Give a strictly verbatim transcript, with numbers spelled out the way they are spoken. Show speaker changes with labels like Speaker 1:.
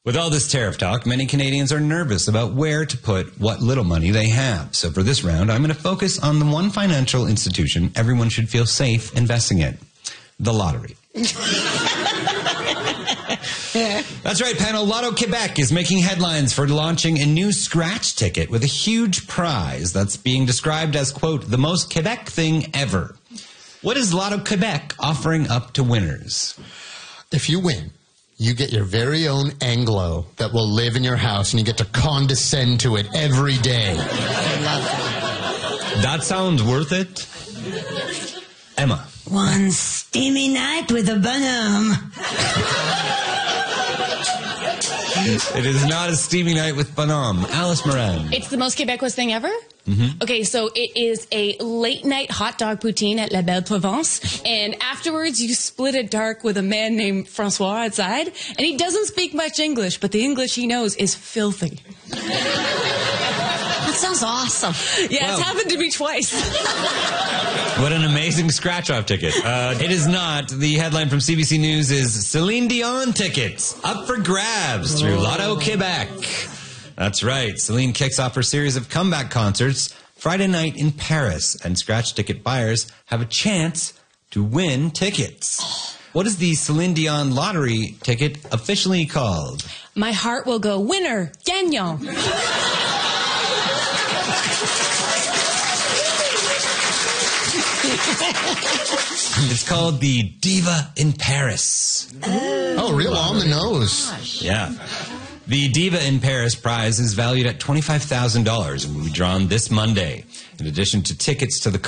Speaker 1: With all this tariff talk, many Canadians are nervous about where to put what little money they have. So for this round, I'm going to focus on the one financial institution everyone should feel safe investing in: the lottery. That's right, panel. Lotto Quebec is making headlines for launching a new scratch ticket with a huge prize that's being described as, quote, the most Quebec thing ever. What is Lotto Quebec offering up to winners?
Speaker 2: If you win, you get your very own Anglo that will live in your house, and you get to condescend to it every day.
Speaker 3: I love that.
Speaker 1: That sounds worth it. Emma.
Speaker 4: One steamy night with a bonhomme.
Speaker 1: It is not a steamy night with Bonhomme. Alice Moran.
Speaker 3: It's the most Quebecois thing ever?
Speaker 1: Mm-hmm.
Speaker 3: Okay, so it is a late-night hot dog poutine at La Belle Provence, and afterwards you split it dark with a man named Francois outside, and he doesn't speak much English, but the English he knows is filthy.
Speaker 4: That sounds awesome.
Speaker 3: Yeah,
Speaker 1: Wow.
Speaker 3: It's happened to me twice.
Speaker 1: What an amazing scratch-off ticket. Uh, it is not. The headline from C B C News is Celine Dion tickets up for grabs through Lotto Quebec. That's right. Celine kicks off her series of comeback concerts Friday night in Paris, and scratch ticket buyers have a chance to win tickets. What is the Celine Dion lottery ticket officially called?
Speaker 3: My heart will go winner, gagnant.
Speaker 1: It's called the Diva in Paris.
Speaker 2: Oh, real on the nose.
Speaker 1: Yeah. The Diva in Paris prize is valued at twenty-five thousand dollars and will be drawn this Monday. In addition to tickets to the